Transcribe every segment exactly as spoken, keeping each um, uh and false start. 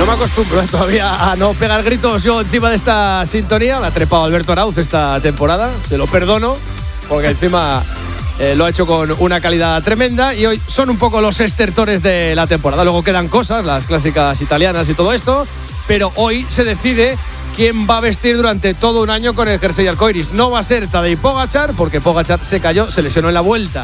me acostumbro ¿eh? todavía a no pegar gritos yo encima de esta sintonía. Me ha trepado Alberto Arauz esta temporada, se lo perdono, porque encima eh, lo ha hecho con una calidad tremenda y hoy son un poco los estertores de la temporada. Luego quedan cosas, las clásicas italianas y todo esto, pero hoy se decide quién va a vestir durante todo un año con el jersey arcoiris. No va a ser Tadej Pogačar, porque Pogačar se cayó, se lesionó en la vuelta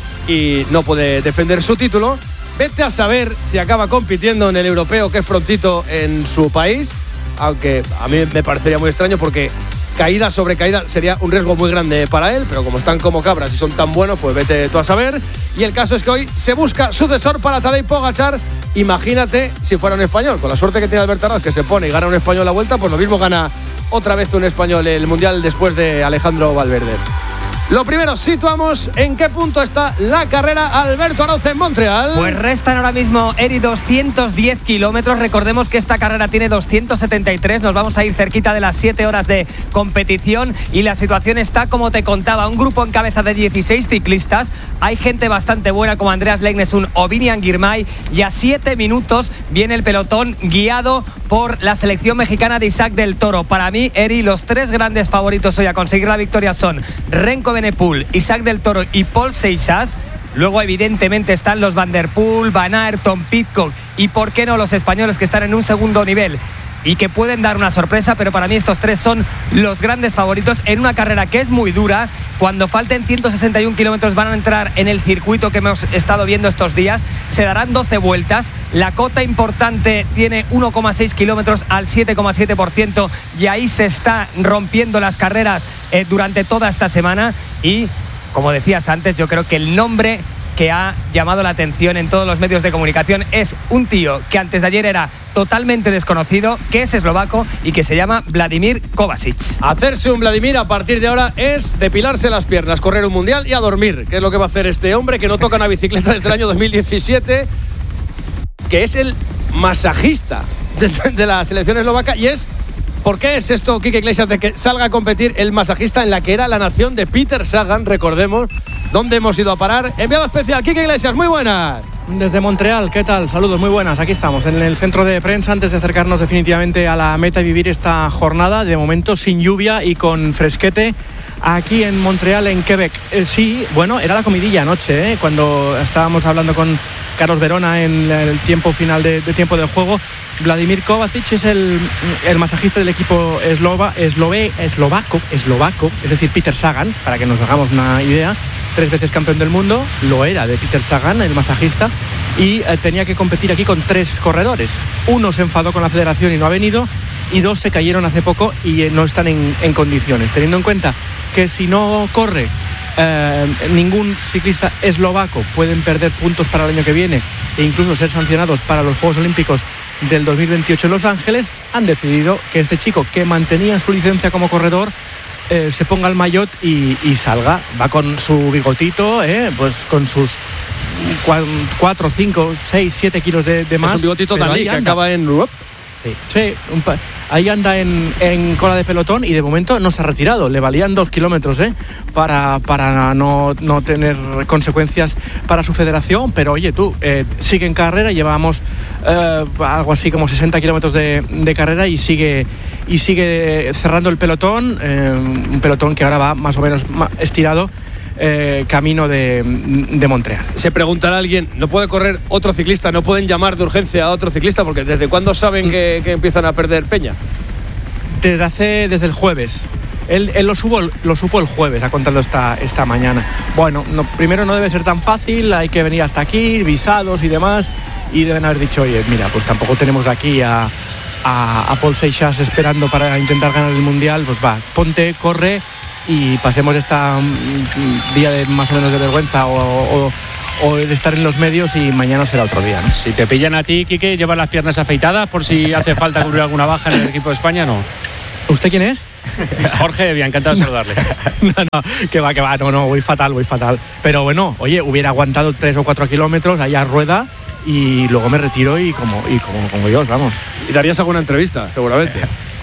y no puede defender su título. Vete a saber si acaba compitiendo en el europeo, que es prontito en su país, aunque a mí me parecería muy extraño porque caída sobre caída sería un riesgo muy grande para él, pero como están como cabras y son tan buenos, pues vete tú a saber. Y el caso es que hoy se busca sucesor para Tadej Pogačar. Imagínate si fuera un español, con la suerte que tiene Alberto Arauz, que se pone y gana un español la vuelta, pues lo mismo gana otra vez un español el Mundial después de Alejandro Valverde. Lo primero, situamos en qué punto está la carrera Alberto Arauz en Montreal. Pues restan ahora mismo, Eri, doscientos diez kilómetros. Recordemos que esta carrera tiene doscientos setenta y tres. Nos vamos a ir cerquita de las siete horas de competición y la situación está como te contaba. Un grupo en cabeza de dieciséis ciclistas. Hay gente bastante buena como Andreas Leignesun o Vinian Girmay. Y a siete minutos viene el pelotón guiado por la selección mexicana de Isaac del Toro. Para mí, Eri, los tres grandes favoritos hoy a conseguir la victoria son Renko Evenepoel, Isaac del Toro y Paul Seixas. Luego evidentemente están los Van der Poel, Van Aert, Tom Pidcock y por qué no los españoles que están en un segundo nivel y que pueden dar una sorpresa, pero para mí estos tres son los grandes favoritos en una carrera que es muy dura. Cuando falten ciento sesenta y un kilómetros van a entrar en el circuito que hemos estado viendo estos días, se darán doce vueltas, la cota importante tiene uno coma seis kilómetros al siete coma siete por ciento y ahí se está rompiendo las carreras eh, durante toda esta semana y, como decías antes, yo creo que el nombre que ha llamado la atención en todos los medios de comunicación es un tío que antes de ayer era totalmente desconocido, que es eslovaco y que se llama Vladimir Kovačič. Hacerse un Vladimir a partir de ahora es depilarse las piernas, correr un mundial y a dormir, que es lo que va a hacer este hombre que no toca una bicicleta desde el año dos mil diecisiete, que es el masajista de, de la selección eslovaca. Y es, ¿por qué es esto, Quique Iglesias, de que salga a competir el masajista en la que era la nación de Peter Sagan? Recordemos dónde hemos ido a parar. Enviado especial, Quique Iglesias, muy buenas. Desde Montreal, ¿qué tal? Saludos, muy buenas. Aquí estamos, en el centro de prensa, antes de acercarnos definitivamente a la meta y vivir esta jornada, de momento sin lluvia y con fresquete, aquí en Montreal, en Quebec. Eh, sí, bueno, era la comidilla anoche, ¿eh? Cuando estábamos hablando con Carlos Verona en el tiempo final de, de tiempo del juego. Vladimir Kovačič es el, el masajista del equipo eslova, eslove, eslovaco, eslovaco, es decir, Peter Sagan, para que nos hagamos una idea. Tres veces campeón del mundo, lo era de Peter Sagan, el masajista, y eh, tenía que competir aquí con tres corredores. Uno se enfadó con la federación y no ha venido, y dos se cayeron hace poco y eh, no están en, en condiciones. Teniendo en cuenta que si no corre eh, ningún ciclista eslovaco, pueden perder puntos para el año que viene e incluso ser sancionados para los Juegos Olímpicos del dos mil veintiocho en Los Ángeles, han decidido que este chico, que mantenía su licencia como corredor, Eh, se ponga el maillot y, y salga. Va con su bigotito, eh, pues con sus cuatro, cinco, seis, siete kilos de, de más. Es un bigotito Dalí que acaba en... Sí, sí un pa- ahí anda en, en cola de pelotón y de momento no se ha retirado. Le valían dos kilómetros eh, para, para no, no tener consecuencias para su federación, pero oye tú, eh, sigue en carrera, llevamos eh, algo así como sesenta kilómetros de, de carrera y sigue, y sigue cerrando el pelotón, eh, un pelotón que ahora va más o menos estirado Eh, camino de, de Montreal. Se preguntará alguien, ¿no puede correr otro ciclista? ¿No pueden llamar de urgencia a otro ciclista? Porque ¿desde cuándo saben que, que empiezan a perder peña? Desde hace, desde el jueves. Él, él lo, supo, lo supo el jueves, ha contado esta, esta mañana. Bueno, no, primero no debe ser tan fácil, hay que venir hasta aquí, visados y demás, y deben haber dicho, oye, mira, pues tampoco tenemos aquí a, a, a Paul Seixas esperando para intentar ganar el Mundial, pues va, ponte, corre y pasemos esta um, día de más o menos de vergüenza o, o, o de estar en los medios y mañana será otro día, ¿no? Si te pillan a ti, Quique, llevas las piernas afeitadas por si hace falta cubrir alguna baja en el equipo de España, ¿no? ¿Usted quién es? Jorge, bien, encantado de saludarle. No, no, que va, que va, no, no, voy fatal, voy fatal. Pero bueno, oye, hubiera aguantado tres o cuatro kilómetros allá a rueda y luego me retiro y como, y como, como Dios, vamos. Y darías alguna entrevista, seguramente.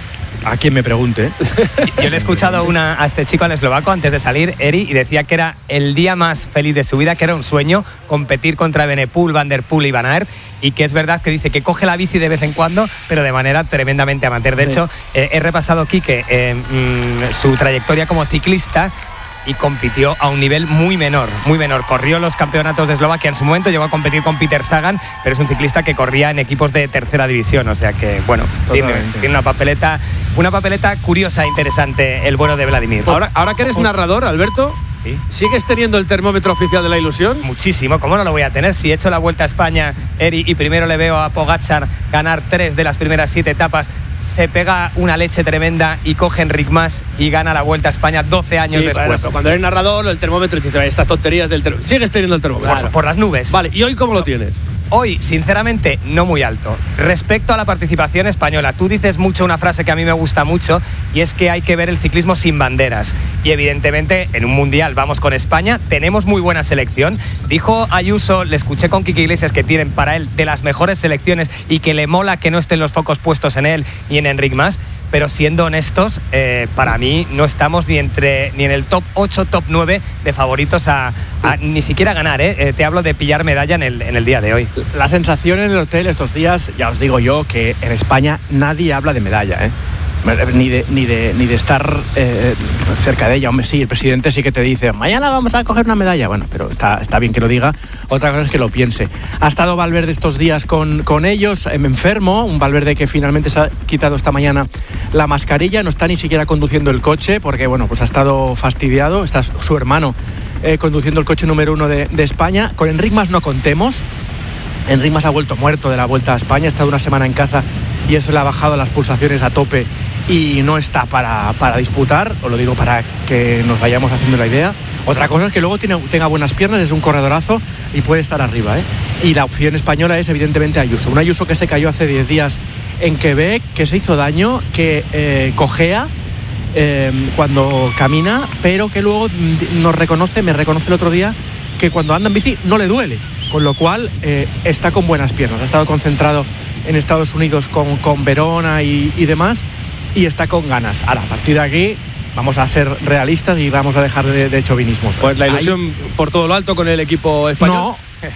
a quien me pregunte. Yo le he escuchado una a este chico, al eslovaco, antes de salir, Eri, y decía que era el día más feliz de su vida, que era un sueño competir contra Evenepoel, Van der Poel y Van Aert, y que es verdad que dice que coge la bici de vez en cuando, pero de manera tremendamente amateur. De hecho, eh, he repasado, Quique, eh, mmm, su trayectoria como ciclista, y compitió a un nivel muy menor, muy menor. Corrió los campeonatos de Eslovaquia en su momento, llegó a competir con Peter Sagan, pero es un ciclista que corría en equipos de tercera división, o sea que, bueno, tiene, tiene una papeleta una papeleta curiosa e interesante el bueno de Vladimir. Ahora, ahora que eres narrador, Alberto, ¿sí? ¿Sigues teniendo el termómetro oficial de la ilusión? Muchísimo, ¿cómo no lo voy a tener? Si he hecho la Vuelta a España, Eri, y primero le veo a Pogačar ganar tres de las primeras siete etapas, se pega una leche tremenda y coge Enric Mas y gana la Vuelta a España doce años sí, después. Bueno, pero cuando eres narrador, el termómetro te dice, estas tonterías del termómetro. Sigues teniendo el termómetro. Por, por las nubes. Vale, ¿y hoy cómo lo tienes? Hoy, sinceramente, no muy alto. Respecto a la participación española, tú dices mucho una frase que a mí me gusta mucho, y es que hay que ver el ciclismo sin banderas. Y evidentemente, en un mundial vamos con España, tenemos muy buena selección. Dijo Ayuso, le escuché con Quique Iglesias, que tienen para él de las mejores selecciones y que le mola que no estén los focos puestos en él ni en Enric Mas. Pero siendo honestos, eh, para mí no estamos ni entre ni en el top ocho, top nueve de favoritos a, a ni siquiera ganar, ¿eh? Eh, te hablo de pillar medalla en el, en el día de hoy. La sensación en el hotel estos días, ya os digo yo, que en España nadie habla de medalla, ¿eh? Ni de, ni de, ni de estar eh, cerca de ella. Hombre, sí, el presidente sí que te dice, mañana vamos a coger una medalla. Bueno, pero está, está bien que lo diga. Otra cosa es que lo piense. Ha estado Valverde estos días con, con ellos, enfermo. Un Valverde que finalmente se ha quitado esta mañana la mascarilla. No está ni siquiera conduciendo el coche porque, bueno, pues ha estado fastidiado. Está su hermano eh, conduciendo el coche número uno de, de España. Con Enric Mas no contemos. Enric Mas ha vuelto muerto de la Vuelta a España, ha estado una semana en casa y eso le ha bajado las pulsaciones a tope y no está para, para disputar, os lo digo para que nos vayamos haciendo la idea. Otra cosa es que luego tiene, tenga buenas piernas, es un corredorazo y puede estar arriba, ¿eh? Y la opción española es evidentemente Ayuso, un Ayuso que se cayó hace diez días en Quebec, que se hizo daño, que eh, cojea eh, cuando camina, pero que luego nos reconoce, me reconoce el otro día, que cuando anda en bici no le duele. Con lo cual eh, está con buenas piernas, ha estado concentrado en Estados Unidos con, con Verona y, y demás, y está con ganas. Ahora, a partir de aquí vamos a ser realistas y vamos a dejar de, de chauvinismos. Pues la ilusión Ahí... por todo lo alto con el equipo español. No,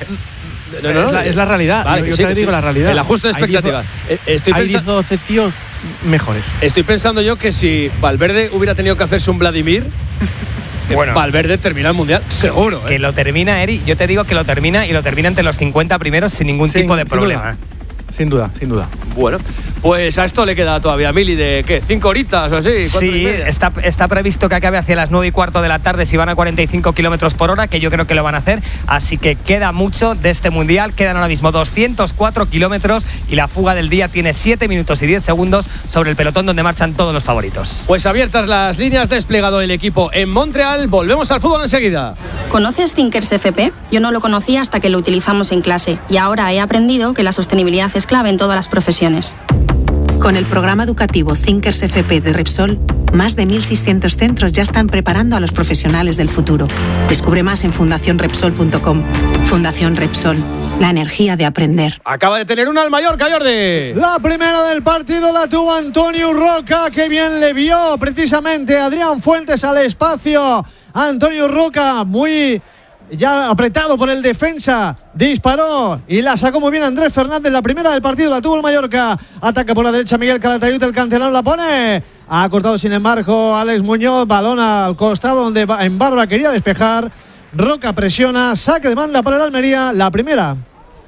no, no, es, la, es la realidad. Vale, yo sí, te digo sí. la realidad. El ajuste de expectativas. Estoy hay diez o doce tíos mejores. Estoy pensando yo que si Valverde hubiera tenido que hacerse un Vladimir... Bueno, Valverde termina el Mundial, seguro. Que ¿eh? lo termina, Eri. Yo te digo que lo termina y lo termina entre los cincuenta primeros sin ningún sí, tipo de sin problema. Duda. Sin duda, sin duda. Bueno, pues a esto le queda todavía Mili de ¿qué? ¿Cinco horitas o así? Sí, está, está previsto que acabe hacia las nueve y cuarto de la tarde si van a cuarenta y cinco kilómetros por hora, que yo creo que lo van a hacer. Así que queda mucho de este Mundial. Quedan ahora mismo doscientos cuatro kilómetros y la fuga del día tiene siete minutos y diez segundos sobre el pelotón donde marchan todos los favoritos. Pues abiertas las líneas, desplegado el equipo en Montreal. Volvemos al fútbol enseguida. ¿Conoces Thinkers F P? Yo no lo conocía hasta que lo utilizamos en clase y ahora he aprendido que la sostenibilidad es clave en todas las profesiones. Con el programa educativo Thinkers F P de Repsol, más de mil seiscientos centros ya están preparando a los profesionales del futuro. Descubre más en fundación repsol punto com. Fundación Repsol, la energía de aprender. Acaba de tener una al Mallorca, Jordi. La primera del partido la tuvo Antonio Roca, que bien le vio precisamente Adrián Fuentes al espacio. Antonio Roca, muy... ya apretado por el defensa, disparó y la sacó muy bien Andrés Fernández. La primera del partido la tuvo el Mallorca. Ataca por la derecha Miguel Calatayud, el canterano la pone. Ha cortado sin embargo Alex Muñoz, balón al costado donde en Barba quería despejar. Roca presiona, saque de banda para el Almería, la primera.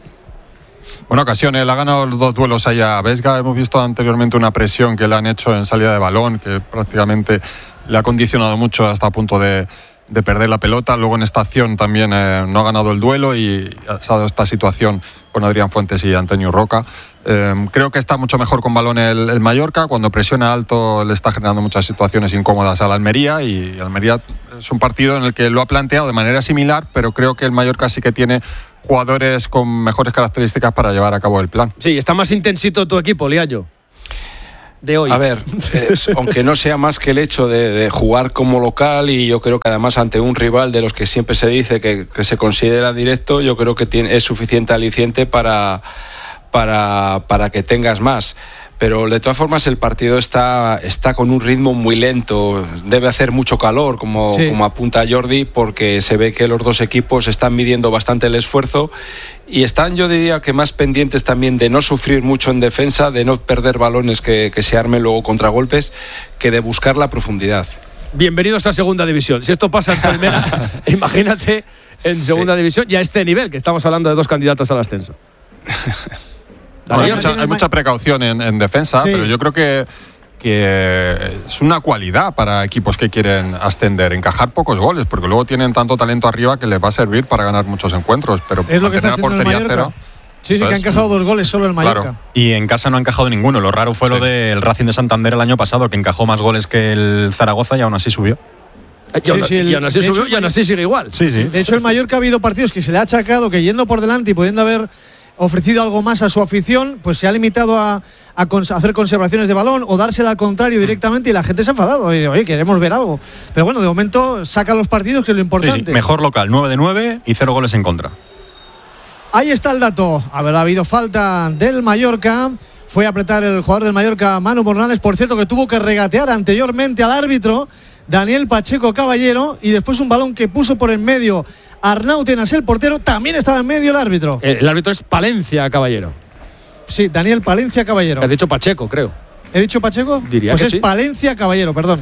Buena ocasión, él ha ganado los dos duelos ahí a Vesga. Hemos visto anteriormente una presión que le han hecho en salida de balón, que prácticamente le ha condicionado mucho hasta a punto de de perder la pelota. Luego en esta acción también eh, no ha ganado el duelo y se ha dado esta situación con Adrián Fuentes y Antonio Roca. Eh, creo que está mucho mejor con balón el, el Mallorca. Cuando presiona alto le está generando muchas situaciones incómodas a la Almería, y Almería es un partido en el que lo ha planteado de manera similar, pero creo que el Mallorca sí que tiene jugadores con mejores características para llevar a cabo el plan. Sí, está más intensito tu equipo, Liaño, de hoy. A ver, es, aunque no sea más que el hecho de, de jugar como local, y yo creo que además ante un rival de los que siempre se dice que, que se considera directo, yo creo que tiene, es suficiente aliciente para, para, para que tengas más. pero de todas formas el partido está, está con un ritmo muy lento, debe hacer mucho calor, como, sí. como apunta Jordi, porque se ve que los dos equipos están midiendo bastante el esfuerzo y están, yo diría que más pendientes también de no sufrir mucho en defensa, de no perder balones que, que se armen luego contragolpes, que de buscar la profundidad. Bienvenidos a Segunda División. Si esto pasa en primera, imagínate en Segunda sí. División y a este nivel, que estamos hablando de dos candidatos al ascenso. No, hay, mucha, hay mucha precaución en, en defensa, sí. pero yo creo que, que es una cualidad para equipos que quieren ascender, encajar pocos goles, porque luego tienen tanto talento arriba que les va a servir para ganar muchos encuentros, pero es lo que está haciendo portería el Mallorca. Cero, sí, sí, que ha encajado dos goles solo el Mallorca. Claro. Y en casa no ha encajado ninguno. Lo raro fue sí. lo del Racing de Santander el año pasado, que encajó más goles que el Zaragoza y aún así subió. Y aún, sí, sí, el, y aún así subió hecho, y aún así sigue igual. Sí, sí. De hecho, el Mallorca ha habido partidos que se le ha achacado que yendo por delante y pudiendo haber ofrecido algo más a su afición, pues se ha limitado a, a, cons- a hacer conservaciones de balón o dársela al contrario directamente y la gente se ha enfadado. Y, oye, queremos ver algo. Pero bueno, de momento saca los partidos, que es lo importante. Sí, sí. Mejor local, nueve de nueve y cero goles en contra. Ahí está el dato. Habrá habido falta del Mallorca. Fue a apretar el jugador del Mallorca, Manu Morales, por cierto, que tuvo que regatear anteriormente al árbitro, Daniel Pacheco Caballero, y después un balón que puso por en medio Arnautenas, el portero, también estaba en medio el árbitro. El, el árbitro es Palencia Caballero. Sí, Daniel Palencia Caballero. Has dicho Pacheco, creo. ¿He dicho Pacheco? Diría pues que es sí. Palencia Caballero, perdón.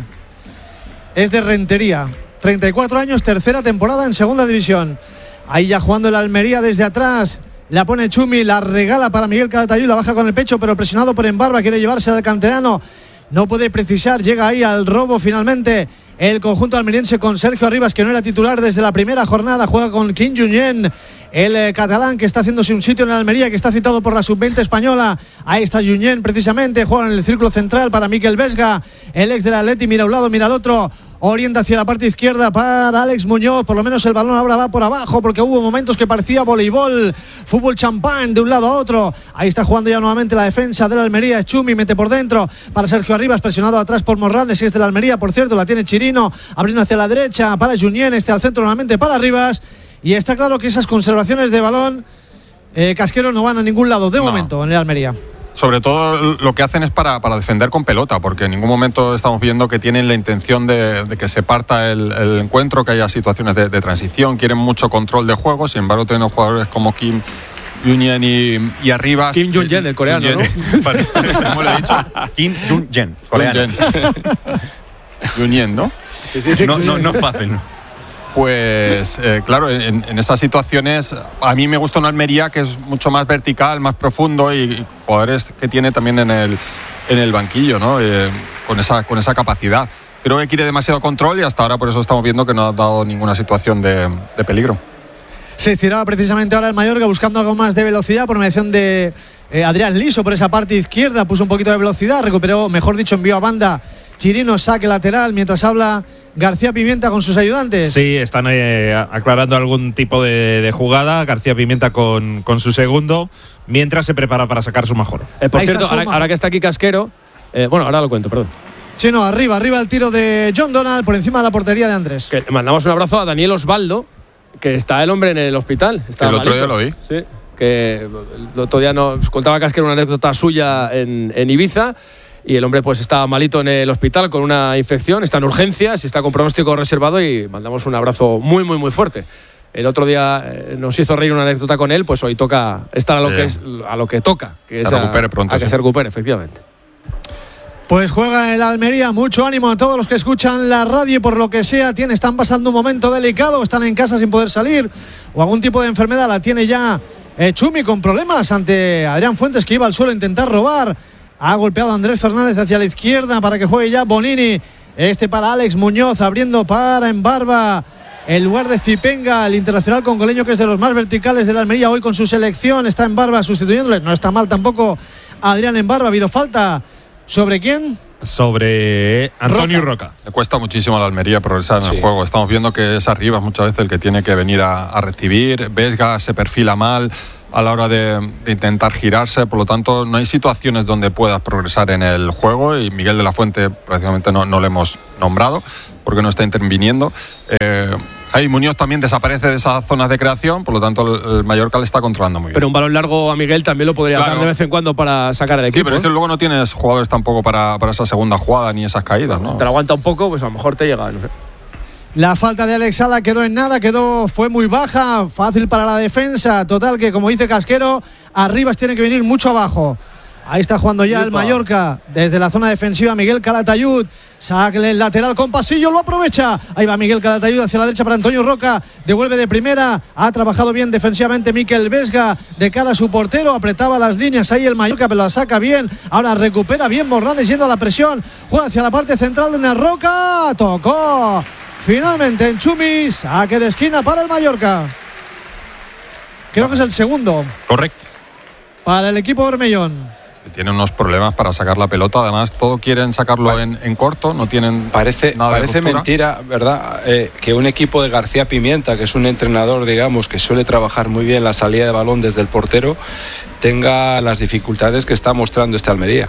Es de Rentería. treinta y cuatro años, tercera temporada en Segunda División. Ahí ya jugando el Almería desde atrás. La pone Chumi, la regala para Miguel Calatayud, la baja con el pecho, pero presionado por Embarba, quiere llevarse al canterano. No puede precisar, llega ahí al robo finalmente el conjunto almeriense con Sergio Arribas, que no era titular desde la primera jornada, juega con Kim Junyent, el eh, catalán que está haciéndose un sitio en la Almería, que está citado por la sub veinte española. Ahí está Junyent precisamente, juega en el círculo central para Mikel Vesga, el ex del Atleti, mira a un lado, mira al otro, orienta hacia la parte izquierda para Alex Muñoz, por lo menos el balón ahora va por abajo porque hubo momentos que parecía voleibol, fútbol champán de un lado a otro. Ahí está jugando ya nuevamente la defensa de la Almería, Chumi mete por dentro para Sergio Arribas, presionado atrás por Morranes, que es de la Almería, por cierto, la tiene Chirino, abriendo hacia la derecha para Junyent, este al centro nuevamente para Arribas, y está claro que esas conservaciones de balón eh, Casquero no van a ningún lado de no. momento en el Almería. Sobre todo lo que hacen es para, para defender con pelota, porque en ningún momento estamos viendo que tienen la intención de, de que se parta el, el encuentro, que haya situaciones de, de transición, quieren mucho control de juego, sin embargo tienen jugadores como Kim Junyent y, y Arribas. Kim Junyent, el coreano, Junyent, ¿no? ¿Cómo lo he dicho? Kim Junyent, coreano. Junyent, ¿no? Sí, sí, sí, no, no, no es fácil. Pues eh, claro, en, en esas situaciones a mí me gusta una Almería que es mucho más vertical, más profundo y, y jugadores que tiene también en el, en el banquillo, ¿no? Eh, con, esa, con esa capacidad. Creo que quiere demasiado control y hasta ahora por eso estamos viendo que no ha dado ninguna situación de, de peligro. Se estiraba precisamente ahora el Mallorca buscando algo más de velocidad por mediación de eh, Adrián Liso por esa parte izquierda, puso un poquito de velocidad, recuperó, mejor dicho, envió a banda Chirino, saque lateral, mientras habla García Pimienta con sus ayudantes. Sí, están eh, aclarando algún tipo de, de jugada, García Pimienta con, con su segundo, mientras se prepara para sacar su mejor. Eh, por Ahí cierto, ahora, ahora que está aquí Casquero, eh, bueno, ahora lo cuento, perdón. Sí, no, arriba, arriba el tiro de John Donald por encima de la portería de Andrés. Que mandamos un abrazo a Daniel Osvaldo, que está el hombre en el hospital. Está el otro malito. día lo vi. Sí, que el otro día nos contaba Casquero una anécdota suya en, en Ibiza. Y el hombre pues está malito en el hospital con una infección, está en urgencias y está con pronóstico reservado y mandamos un abrazo muy, muy, muy fuerte. El otro día eh, nos hizo reír una anécdota con él, pues hoy toca estar a lo, sí. que, es, a lo que toca. Que se es recupere pronto. A que sí. se recupere, efectivamente. Pues juega el Almería, mucho ánimo a todos los que escuchan la radio y por lo que sea tiene, están pasando un momento delicado, están en casa sin poder salir o algún tipo de enfermedad la tiene ya eh, Chumi con problemas ante Adrián Fuentes, que iba al suelo a intentar robar. Ha golpeado a Andrés Fernández hacia la izquierda para que juegue ya Bonini. Este para Alex Muñoz, abriendo para Embarba. En lugar de Zipenga, el internacional congoleño que es de los más verticales de la Almería hoy con su selección. Está Embarba sustituyéndole. No está mal tampoco Adrián Embarba. Ha habido falta. ¿Sobre quién? Sobre Antonio Roca. Le cuesta muchísimo a la Almería progresar en sí. el juego. Estamos viendo que es Arribas muchas veces el que tiene que venir a, a recibir. Vesga se perfila mal a la hora de, de intentar girarse, por lo tanto no hay situaciones donde puedas progresar en el juego y Miguel de la Fuente prácticamente no, no le hemos nombrado porque no está interviniendo. Eh, Ahí Muñoz también desaparece de esas zonas de creación, por lo tanto el, el Mallorca le está controlando muy bien. Pero un balón largo a Miguel también lo podría Claro. dar de vez en cuando para sacar el equipo. Sí, pero es que luego no tienes jugadores tampoco para, para esa segunda jugada ni esas caídas, ¿no? Te lo aguanta un poco, pues a lo mejor te llega, no sé. La falta de Alex Sala quedó en nada, quedó, fue muy baja, fácil para la defensa. Total que, como dice Casquero, Arribas tiene que venir mucho abajo. Ahí está jugando ya el Mallorca desde la zona defensiva. Miguel Calatayud saca el lateral con pasillo, lo aprovecha. Ahí va Miguel Calatayud hacia la derecha para Antonio Roca. Devuelve de primera. Ha trabajado bien defensivamente Mikel Vesga de cara a su portero. Apretaba las líneas ahí el Mallorca, pero la saca bien. Ahora recupera bien Morlanes yendo a la presión. Juega hacia la parte central de una Roca. Tocó finalmente en Chumi. Saque de esquina para el Mallorca. Creo que es el segundo. Correcto. Para el equipo bermellón. Tienen unos problemas para sacar la pelota, además todo quieren sacarlo en, en corto, no tienen Parece, nada de parece ruptura. mentira, ¿verdad? Eh, que un equipo de García Pimienta, que es un entrenador, digamos, que suele trabajar muy bien la salida de balón desde el portero, tenga las dificultades que está mostrando este Almería.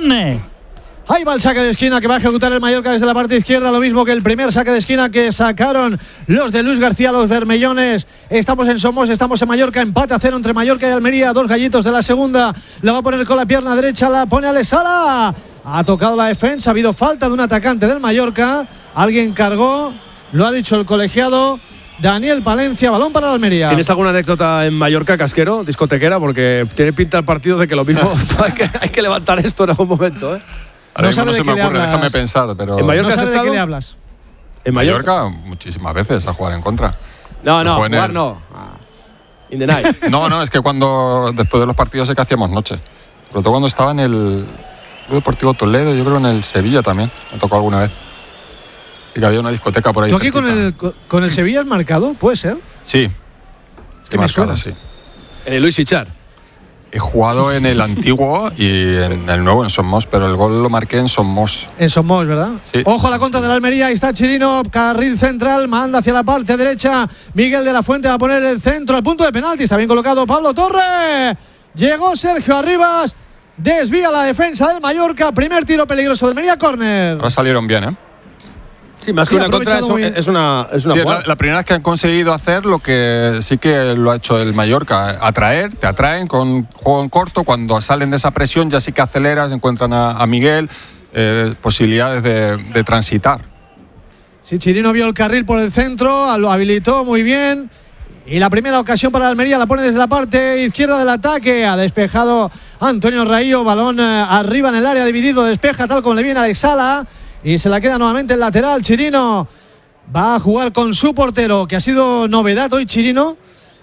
Ahí va el saque de esquina que va a ejecutar el Mallorca desde la parte izquierda, lo mismo que el primer saque de esquina que sacaron los de Luis García, los bermellones. Estamos en Somos, estamos en Mallorca, empate a cero entre Mallorca y Almería, dos gallitos de la segunda, la va a poner con la pierna derecha, la pone Alex Sala, ha tocado la defensa, ha habido falta de un atacante del Mallorca, alguien cargó, lo ha dicho el colegiado Daniel Palencia, balón para la Almería. ¿Tienes alguna anécdota en Mallorca, Casquero, discotequera? Porque tiene pinta el partido de que lo mismo hay, que, hay que levantar esto en algún momento, ¿eh? Ahora No mismo sabe no de se qué me le ocurre, hablas. déjame pensar, pero ¿En Mallorca No has sabes de estado? qué le hablas. ¿En Mallorca? Mallorca muchísimas veces a jugar en contra. No, no, Fue en jugar el- no. Ah, In the night. No, no, es que cuando después de los partidos sé que hacíamos noche. Sobre todo cuando estaba en el Club Deportivo Toledo, yo creo en el Sevilla también, me tocó alguna vez. Sí que había una discoteca por ahí. ¿Tú aquí con cerquita. el, con el Sevilla has marcado? ¿Puede ser? Sí. que me marcado, suena. sí. En el Luis Ichar. He jugado en el antiguo y en el nuevo, en Somos, pero el gol lo marqué en Somos. En Somos, ¿verdad? Sí. Ojo a la contra de la Almería, ahí está Chirino, carril central, manda hacia la parte derecha. Miguel de la Fuente va a poner el centro al punto de penalti. Está bien colocado Pablo Torre. Llegó Sergio Arribas, desvía la defensa del Mallorca. Primer tiro peligroso del Almería, córner. Ahora salieron bien, ¿eh? Sí, más Sí, que una contra, aprovechado muy es, bien. es una, es una Sí, es jugada. la, la primera vez que han conseguido hacer lo que sí que lo ha hecho el Mallorca, atraer, te atraen con juego en corto, cuando salen de esa presión ya sí que aceleras, encuentran a, a Miguel, eh, posibilidades de, de transitar. Sí, Chirino vio el carril por el centro, lo habilitó muy bien. Y la primera ocasión para la Almería la pone desde la parte izquierda del ataque. Ha despejado Antonio Raillo, balón eh, arriba en el área dividido, despeja tal como le viene a Alex Sala. Y se la queda nuevamente el lateral. Chirino va a jugar con su portero, que ha sido novedad hoy Chirino.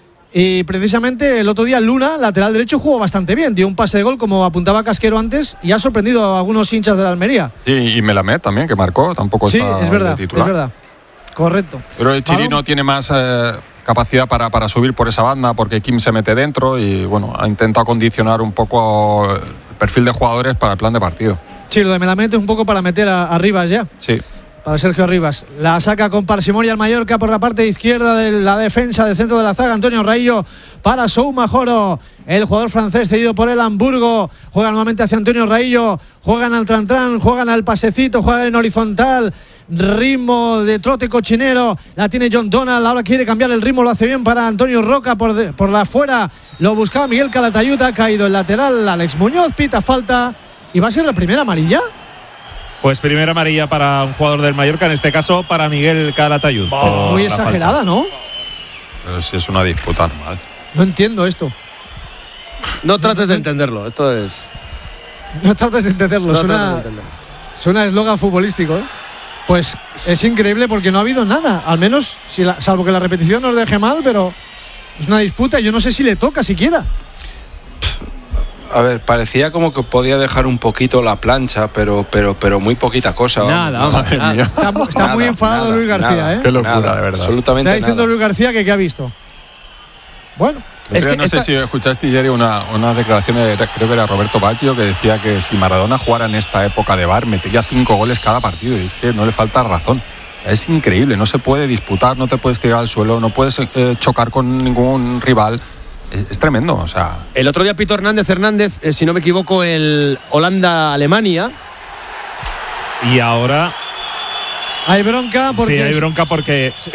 Y precisamente el otro día Luna, lateral derecho, jugó bastante bien. Dio un pase de gol como apuntaba Casquero antes y ha sorprendido a algunos hinchas de la Almería. Sí, y Melamed también, que marcó, tampoco Sí, está es verdad, de titular. es verdad. Correcto. Pero el Chirino Balón. tiene más eh, capacidad para, para subir por esa banda, porque Kim se mete dentro y bueno, ha intentado condicionar un poco el perfil de jugadores para el plan de partido. Sí, lo de Melamed es un poco para meter a, a Rivas ya. Sí. Para Sergio Arribas. La saca con parsimonia el Mallorca por la parte izquierda de la defensa del centro de la zaga. Antonio Raillo para Souma Joro, el jugador francés cedido por el Hamburgo. Juega nuevamente hacia Antonio Raillo. Juegan al tran-tran, juegan al pasecito, juegan en horizontal. Ritmo de trote cochinero. La tiene John Donald. Ahora quiere cambiar el ritmo. Lo hace bien para Antonio Roca por, de, por la afuera. Lo buscaba Miguel Calatayud. Ha caído el lateral. Alex Muñoz pita falta. ¿Y va a ser la primera amarilla? Pues primera amarilla para un jugador del Mallorca, en este caso para Miguel Calatayud. Oh, muy exagerada, ¿no? Pero si es una disputa normal. No entiendo esto. No trates de entenderlo, esto es. No trates de entenderlo. No suena, trates de entenderlo. suena a eslogan futbolístico, ¿eh? Pues es increíble porque no ha habido nada. Al menos, si la, salvo que la repetición nos deje mal, pero es una disputa. Yo no sé si le toca siquiera. A ver, parecía como que podía dejar un poquito la plancha, pero pero pero muy poquita cosa. Nada, vamos. vamos, nada. Está, mu- está Nada, muy enfadado nada, Luis García, nada, ¿eh? Qué locura, nada, de verdad. Absolutamente Está diciendo nada. Luis García que qué ha visto. Bueno, Es Es que no esta- sé si escuchaste ayer una, una declaración de, creo que era Roberto Baggio, que decía que si Maradona jugara en esta época de V A R metería cinco goles cada partido, y es que no le falta razón. Es increíble, no se puede disputar, no te puedes tirar al suelo, no puedes eh, chocar con ningún rival. Es, es tremendo, o sea. El otro día Pito Hernández Hernández, eh, si no me equivoco, el Holanda-Alemania. Y ahora hay bronca porque sí hay bronca porque